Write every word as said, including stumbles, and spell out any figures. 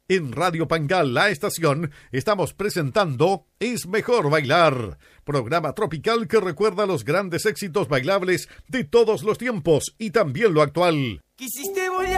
En Radio Pangal, la estación, estamos presentando Es Mejor Bailar, programa tropical que recuerda los grandes éxitos bailables de todos los tiempos y también lo actual. Quisiste volar.